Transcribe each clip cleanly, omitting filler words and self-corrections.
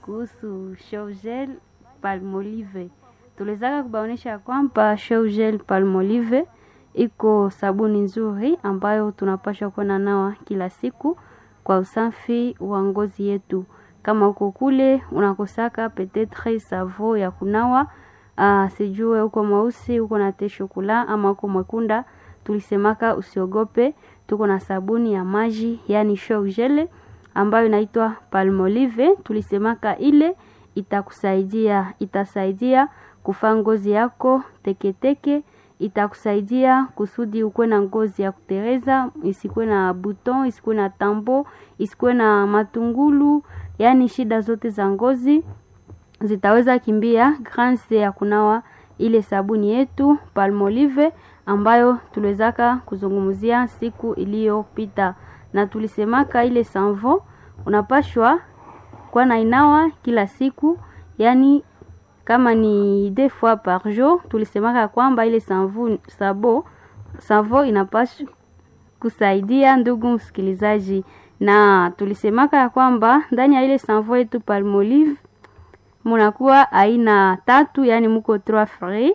kuhusu show gel Palmolive. Tulizaka kubaonesha kwamba show gel Palmolive iko sabuni nzuri ambayo tunapaswa kuwa nawa kila siku kwa usafi wa ngozi yetu. Kama uko kule unakosaka peut-être savo ya kunawa, sijue uko mweusi, uko na te chocolat ama uko mwekunda, tulisemaka usiogope, tuko na sabuni ya maji yani show gel ambayo inaitwa Palmolive. Tulisemaka ile itasaidia kufaa ngozi yako teke, itakusaidia kusudi ukwe na ngozi ya kutereza, isikuwe na buton, isikuwe na tambo, isikuwe na matungulu, yani shida zote za ngozi zitaweza kimbia grâce ya kunawa ile sabuni yetu Palmolive ambayo tuliwezaka kuzungumzia siku iliyopita. Na tulisemaka ile savon unapashwa kwa na inawa kila siku, yani kama ni 2 fois par jour. Tulisemaka kwamba ile savon inapaswa kusaidia ndugu msikilizaji, na tulisemaka kwamba ndani ya ile savon yetu Palmolive munakuwa aina 3, yani muko 3 free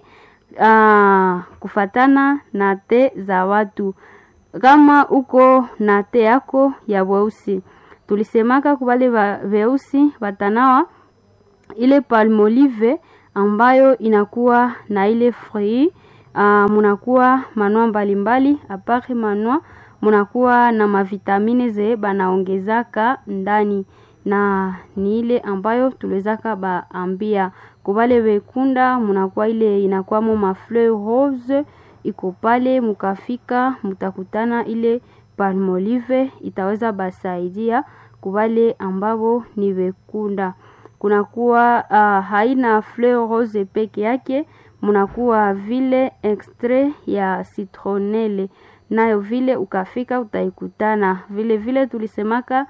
kufatana na te za watu. Kama uko na te yako ya weusi, tulisemaka kubale weusi watanawa ile Palmolive ambayo inakuwa na ile free. Munakuwa manua mbalimbali, apare manua munakuwa na mavitamine ze banaongezaka ndani, na ni ile ambayo tuliwezaka baambia kubale wekunda. Munakuwa ile inakuwa mo mafleur rose, iko pale, mukafika mutakutana ile Palmolive itaweza basaidia kubale ambao ni wekunda. Kunakuwa haina fleur rose peke yake, munakuwa vile extrait ya citronelle, nayo vile ukafika utaikutana. Vile tulisemaka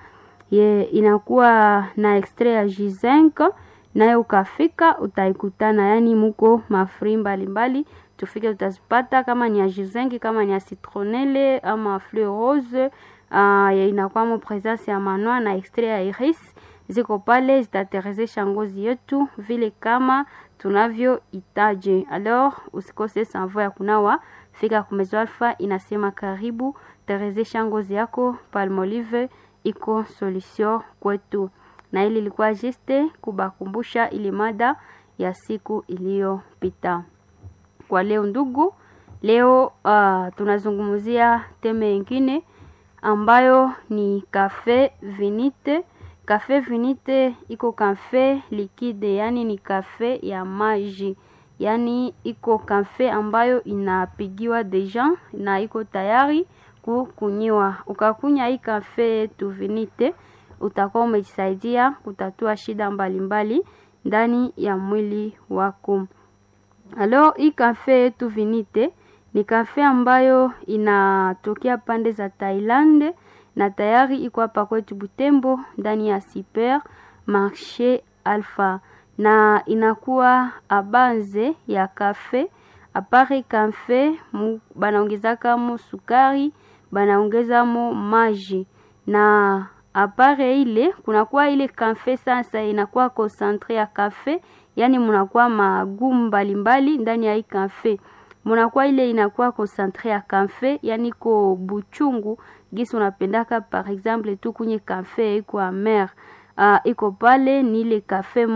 inakuwa na extrait ya ginseng, nayo ukafika utaikutana. Yani muko mafri mbalimbali, tufike utazipata kama ni ya ginseng, kama ni ya citronelle ama fleur rose. Inakuwa mo presence ya manua na extrait ya iris, ziko pale zitaterezesha ngozi yetu vile kama tunavyo itaje. Alors usikose savon ya kunawa, fika kumezo Alpha, inasema karibu, terezesha ngozi yako. Palmolive iko solution kwetu. Na ili ilikuwa juste kubakumbusha ile mada ya siku iliyopita. Kwa leo ndugu, leo tunazungumzia teme nyingine ambayo ni cafe vinite. Cafe vinite iko cafe liquide, yani ni cafe ya maji, yani iko cafe ambayo inapigiwa deja na iko tayari kukunyiwa. Ukakunya hii cafe tu vinite, utakuwa umejisaidia kutatua shida mbalimbali ndani ya mwili wako. Alors hii cafe tu vinite ni cafe ambayo inatokea pande za Thailand, na tayari iko hapa kwetu Butembo ndani ya Super Marché Alpha, na inakuwa abanze ya kafe. Apare kafe banaongezaka mo sukari, banaongeza mo maji, na apare ile kunakuwa ile kafe sasa inakuwa concentré ya kafe, yani munakuwa magumu mbalimbali ndani ya hii kafe. Munakuwa ile inakuwa concentré ya kafe, yani ko buchungu gisi unapendaka. Par exemple tu kunye kafe iko amer, iko pale ni ile kafe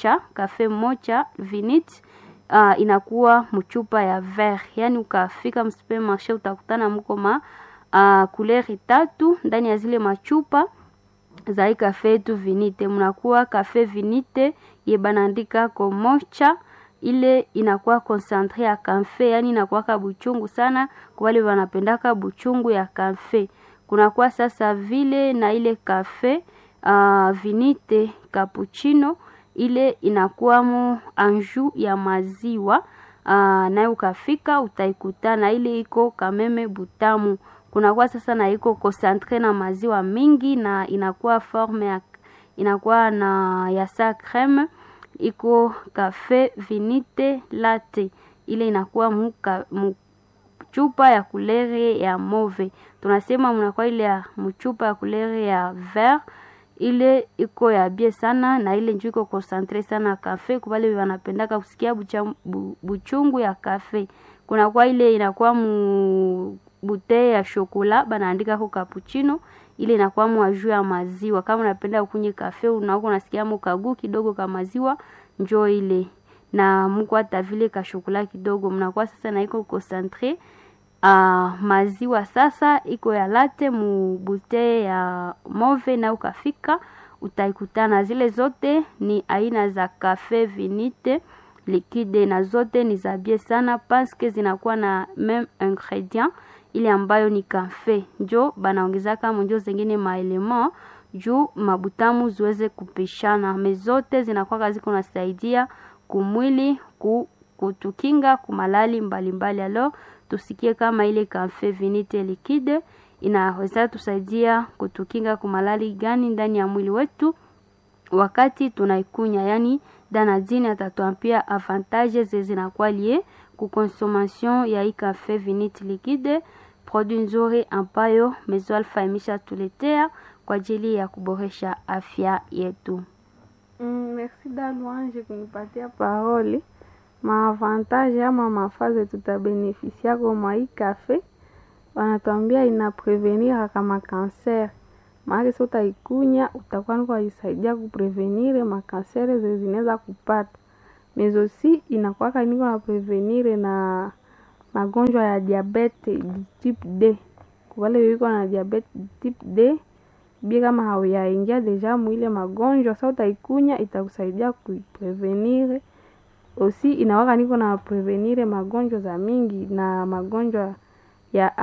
mocha vinite, inakuwa mchupa ya verre. Yani ukafika msupermarché utakutana mko couleur 3 ndani ya zile machupa za hii kafe tu vinite. Munakuwa kafe vinite ye banandika ko mocha, ile inakuwa concentré ya kafe, yani inakuwa kabuchungu sana kwa wale wanapendaka buchungu ya kafe. Kunakuwa sasa vile na ile kafe vinite cappuccino, ile inakuwa mo anjou ya maziwa, na ukafika utaikutana ile iko kameme butamu. Kunakuwa sasa na iko concentré na maziwa mingi, na inakuwa forme ya inakuwa na ya sa crème, iko cafe vinite latte, ile inakuwa chupa ya kulere ya mauve. Tunasema mnakuwa ile ya mchupa ya kulere ya vert, ile iko ya bie sana na ile njoo iko concentré sana kafe. Kwa wale wanapendaka kusikia buchungu ya kafe, kuna kwa ile inakuwa bute ya shokola banaandika kwa cappuccino, ile inakuwa mwaju ya maziwa. Kama unapenda kunywa kafe unakuwa unasikia mkagu kidogo kama maziwa, njoo ile na mko hata vile ka shokola kidogo, mnakuwa sasa na iko concentré maziwa. Sasa iko ya latte mu bute ya mauve, na ukafika utaikutana zile zote ni aina za kafe vinite liquide, na zote ni za bie sana parce que zinakuwa na même ingredient ile ambayo ni kafe, njo banaongeza kama njo zingine maelement juu mabutamu ziweze kupishana. Mezote zinakuwa kazi kunasaidia kumwili kutukinga kumalali mbalimbali. Alors tusikie kama ile kafe vinite liquide inaweza tusaidia kutukinga kumalali gani ndani ya mwili wetu wakati tunaikunya. Yani Danadine atatuambia avantages zinakuwa lié ku consommation ya hii kafe vinite liquide, produit nzuri ambayo Maison Alpha imesha tuletea kwa ajili ya kuboresha afya yetu. Merci Dalouange kunipatia parole. Maavantage ama mafaze tutabenefisia kwa hii kafe, wanatuambia ina prevenir kama cancer. Maana sio utaikunya utakuwa kwa isaidia kuprevenir makanser zinaweza kupata. Mezosi inakuwa niko na prevenir na magonjwa ya diabete type D. Kwa wale wiko na diabete type D, bia kama hauyaingia deja mwile magonjwa, sasa utaikunya itakusaidia kuprevenir. Osi inawaka niko na prevenir magonjwa za mingi, na magonjwa ya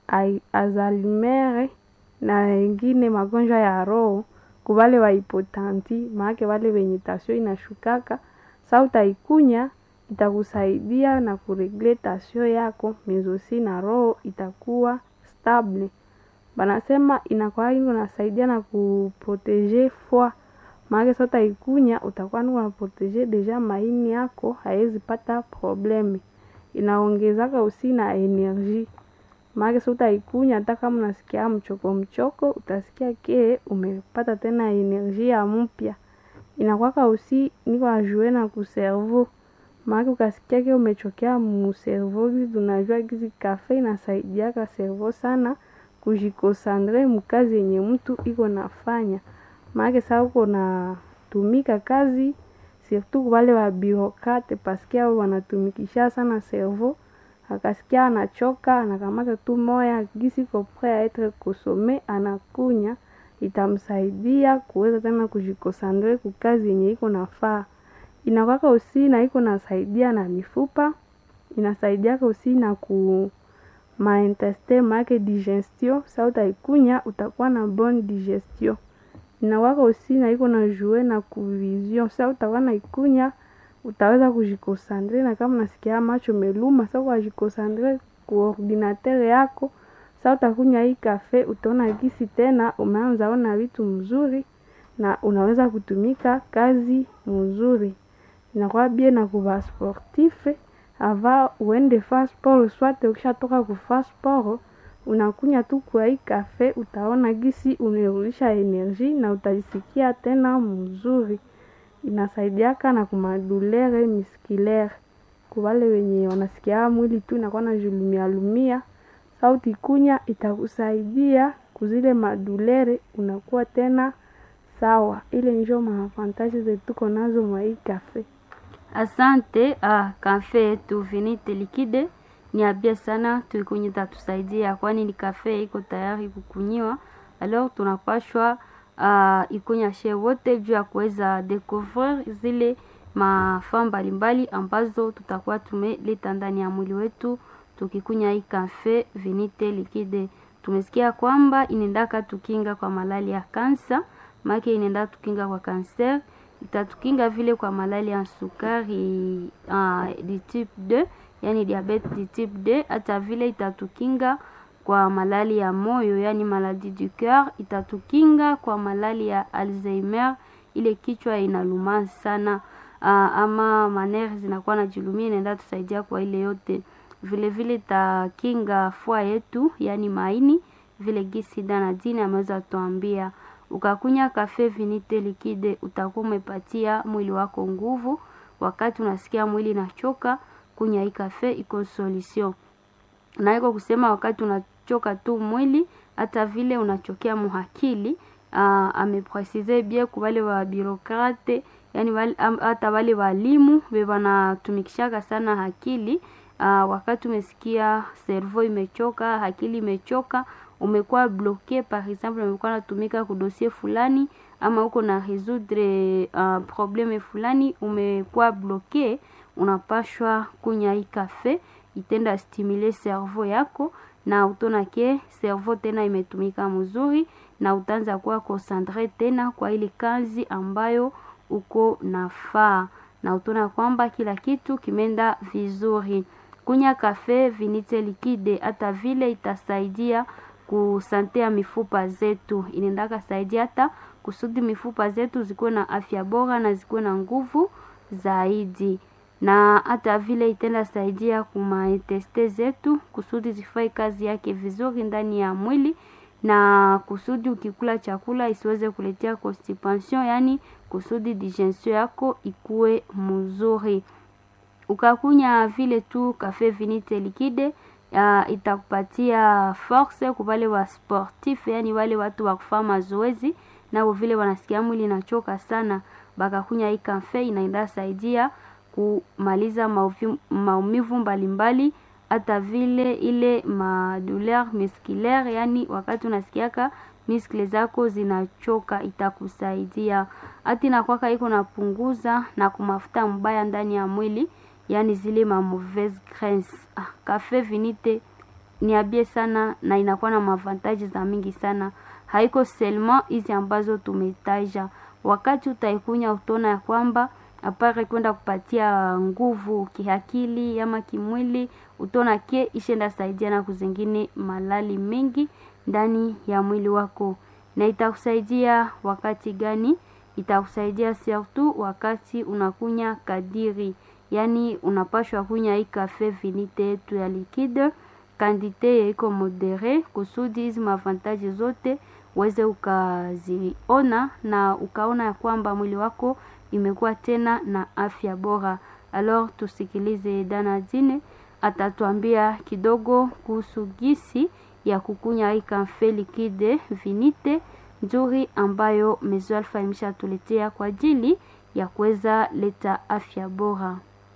Alzheimer na wengine magonjwa ya roho. Kwa wale wa hipotanti, maana wale wenye tasio inashukaka, sasa utaikunya itakusaidia na kuregle tasio yako, mezosi na roho itakuwa stable. Banasema inakuwa inasaidia na kuproteger foie. Maana sasa utaikunya utakuwa unaproteger deja maini yako haiwezi pata probleme. Inaongezaka usi na energie. Maana sasa utaikunya hata kama unasikia mchoko utasikia ke umepata tena energie ya mpya. Inakuwa usi niko ajue na ku cerveau. Maana ukasikia ke umechokea mu cerveau, tunajua gizi kafe inasaidia ka cerveau sana kujikosandre mkazi yenye mtu iko nafanya. Maana sasa uko na tumika kazi surtout wale wa birokrate pasikia wanatumikisha sana cerveau, akasikia anachoka anakamata tu moya gisi ko prêt à être consommé anakunya, itamsaidia kuweza tena kujikosandre ku kazi yenye iko nafaa. Inakuwa usi na iko nasaidia na mifupa, inasaidia usi na ku intestin make digestion. Sasa utaikunya utakuwa na bonne digestion. Inakuwa usi na iko na jouer na vision. Sasa utakuwa na ikunya utaweza kujikosandre, na kama nasikia macho meluma sasa kujikosandre ku ordinateur yako. Sasa utakunya hii kafe utaona gisi tena umeanza ona vitu mzuri na unaweza kutumika kazi mzuri. Inakuwa bien na kuva sportif ava uende fast sport, soit ukishatoka ku fast sport unakunya tu kwa hii kafe, utaona gisi umerudisha energie na utajisikia tena mzuri. Inasaidiaka na kumadulere musculaire. Kwa wale wenye wanasikia mwili tu inakuwa na lumia, sauti kunya itakusaidia kuzile madulere, unakuwa tena sawa. Ile njo maavantages zetu konazo mwa hii kafe. Asante. Kafe yetu vinite liquide ni abia sana, tuikunywa tatusaidia kwani ni kafe iko tayari kukunyiwa. Alors tunapashwa ikunya she wote juu ya kuweza découvrir zile mafaa mbalimbali ambazo tutakuwa tumeleta ndani ya mwili wetu tukikunya hii kafe vinite liquide. Tumesikia kwamba inaendaka tukinga kwa malali ya kansa, maana inaenda tukinga kwa kanser, itatukinga vile kwa malali ya sukari di type 2, yani diabete di type 2, hata vile itatukinga kwa malali ya moyo, yani maladie du cœur, itatukinga kwa malali ya Alzheimer, ile kichwa inaluma sana, ama manere zinakuwa na julumia, inaenda tusaidia kwa ile yote. Vile vile itakinga foie yetu, yani maini, vile gisi Danadine ameweza tuambia. Ukakunya kafe vinite likide, utakuwa umepatia mwili wako nguvu. Wakati unasikia mwili inachoka, kunya hii kafe iko solution. Na iko kusema wakati unachoka tu mwili, hata vile unachokea muhakili. Amepresize bien kwa wale wa birokrate, yani hata wale walimu wanatumikishaka sana akili. Wakati umesikia cerveau imechoka, akili imechoka, umekuwa bloqué, par exemple umekuwa natumika ku dossier fulani ama uko na résoudre probleme fulani, umekuwa bloqué, unapashwa kunya hii kafe, itenda stimuler cerveau yako na utona ke cerveau tena imetumika mzuri na utaanza kuwa concentré tena kwa ile kazi ambayo uko nafaa na utona kwamba kila kitu kimenda vizuri. Kunya kafe vinite likide hata vile itasaidia kusante ya mifupa zetu. Inendaka saidia hata kusudi mifupa zetu zikuwe na afya bora na zikuwe na nguvu zaidi. Na hata vile itenda saidia kumaeteste zetu kusudi zifai kazi yake vizuri ndani ya mwili na kusudi ukikula chakula isiweze kuletea constipation, yani kusudi digestion yako ikue mzuri. Ukakunya vile tu kafe vinite likide, itakupatia force kwa wale wa sportif, yani wale watu wa kufanya mazoezi na vile wanasikia mwili inachoka sana, bakakunya hii kafe inaenda saidia kumaliza maumivu mbalimbali, hata vile ile douleur musculaire, yani wakati unasikiaka miskle zako zinachoka itakusaidia. Hati na kwaka iko napunguza na kumafuta mbaya ndani ya mwili, yani zile mauvaise graisse. Kafe vinite ni abie sana na inakuwa na mavantaji za mingi sana. Haiko seulement hizi ambazo tumetaja. Wakati utaikunya utona ya kwamba apare kwenda kupatia nguvu kiakili ama kimwili, utona ke ishenda saidia na kuzingine malali mengi ndani ya mwili wako. Na itakusaidia wakati gani? Itakusaidia surtout wakati unakunya kadiri, yani unapashwa kunya hii kafe vinite yetu ya likide kandite iko modere kusudi hizi mavantaji zote uweze ukaziona na ukaona ya kwamba mwili wako imekuwa tena na afya bora. Alors tusikilize Danadine atatuambia kidogo kuhusu gisi ya kukunya hii kafe likide vinite nzuri ambayo Maison Alpha imeshatuletea kwa ajili ya kuweza leta afya bora.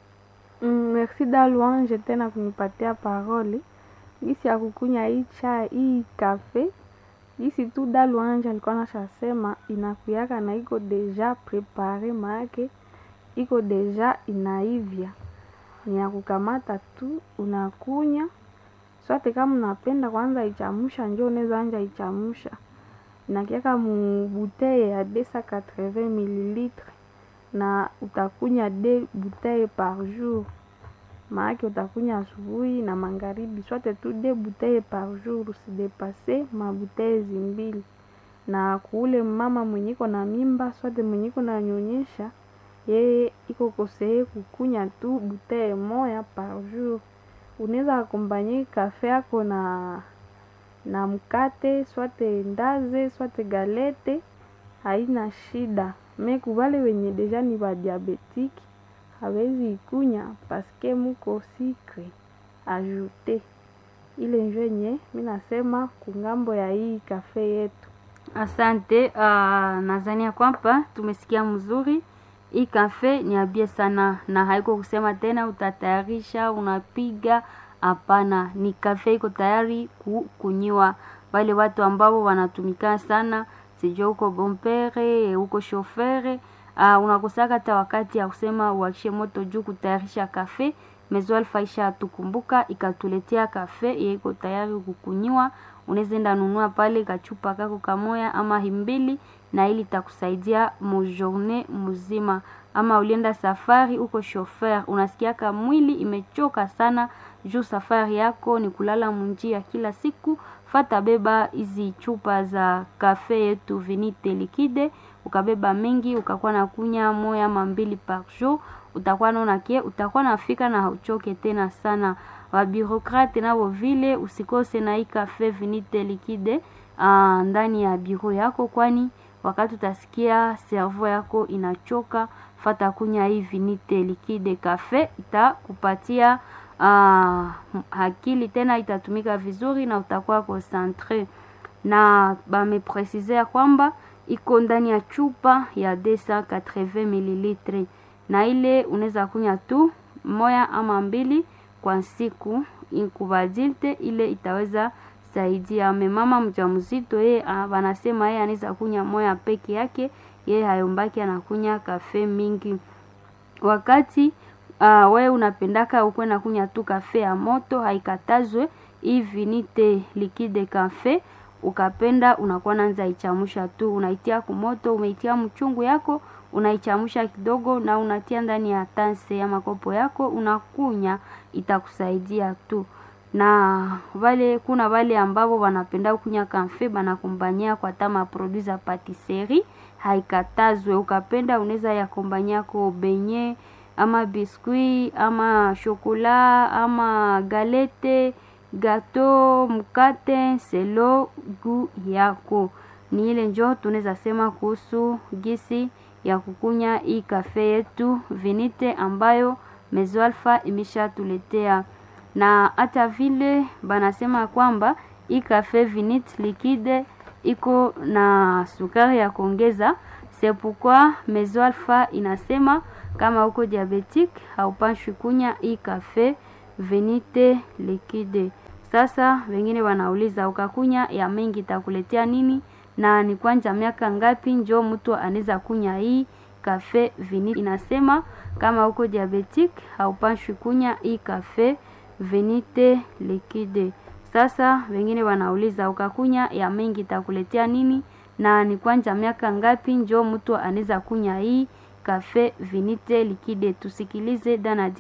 Merci Dalouange tena kunipatia parole. Gisi ya kukunya hii kafe, gisi tu Dalouange alikuwa anashasema inakuyaka na iko deja prepare, maake iko deja inaivya. Ni ya kukamata tu unakunya. Sote kama unapenda kwanza ichamusha, njoo unaweza anja ichamusha. Inakiaka mu bouteille ya 280 ml na utakunya 2 bouteilles par jour. Maake utakunya asubuhi na magharibi, sote tu 2 bouteilles par jour, usidepase mabouteilles zimbili. Na kuule mama mwenyiko na mimba, sote mwenyiko na nyonyesha, yeye iko koseye kukunya tu bouteille moya par jour. Unaweza akompanye kafe yako na mkate, swate ndaze, swate galete, haina shida. Meku wale wenye deja ni wa diabetiki, hawezi ikunya paske muko sikre ajute. Ile njenye minasema kungambo ya hii kafe yetu. Asante, nazania kwamba tumesikia mzuri. Hii kafe ni abie sana na haiko kusema tena utatayarisha unapiga, hapana. Ni kafe iko tayari kukunyiwa. Wale watu ambao wanatumika sana, sijua uko bompere, uko shofere, unakosaka hata wakati ya kusema uwakishe moto juu kutayarisha kafe. Maison Alpha isha tukumbuka ikatuletea kafe iko tayari kukunyiwa. Unaweza enda nunua pale kachupa kako kamoya ama himbili na ili takusaidia mu journée mzima. Ama ulienda safari uko chauffeur, unasikia mwili imechoka sana juu safari yako ni kulala munjia kila siku, fata beba hizi chupa za kafe yetu vinite likide, ukabeba mingi, ukakuwa na kunya moya ama mbili par jour, utakuwa naona ke utakuwa nafika na hauchoke tena sana. Wa birokrate nabo vile usikose na hii kafe vinite likide ndani ya biro yako, kwani wakati utasikia servo yako inachoka, fata kunya hii vinite liquide cafe, itakupatia akili tena itatumika vizuri na utakuwa concentré. Na bamepresize kwamba iko ndani ya chupa ya 280 ml, na ile unaweza kunya tu moya ama mbili kwa siku. Inkubadilte ile itaweza saidia mama mjamzito. Yeye wanasema yeye anaweza kunya moya peke yake, yeye hayombaki anakunya kafe mingi. Wakati wewe unapendaka ukwe na kunya tu kafe ya moto, haikatazwe. Hii vinite liquide cafe ukapenda unakuwa nanza ichamusha tu, unaitia kumoto, umeitia mchungu yako, unaichamusha kidogo na unatia ndani ya tanse ya makopo yako, unakunya, itakusaidia tu. Na kuna wale ambao wanapenda kunya kafe banakumbania kwa tama produits za patisserie, haikatazwe. Ukapenda unaweza yakombania kwa benye ama biskuit ama chocolat ama galette, gato, mkate, selo gu yako. Ni ile njo tunaweza sema kuhusu gisi ya kukunya hii kafe yetu vinite ambayo Maison Alpha imesha tuletea. Na hata vile banasema kwamba hii kafe vinite liquide iko na sukari ya kuongeza. C'est pourquoi Maison Alpha inasema kama uko diabetic haupashi kunya hii kafe vinite liquide. Sasa wengine wanauliza ukakunya ya mengi itakuletea nini, na ni kwanja miaka ngapi njo mtu anaweza kunya hii kafe vinite. Inasema kama uko diabetic haupashi kunya hii kafe vinite liquide. Sasa wengine wanauliza ukakunya ya mengi itakuletea nini, na ni kwanja miaka ngapi njo mtu anaweza kunya hii kafe vinite liquide. Tusikilize Dana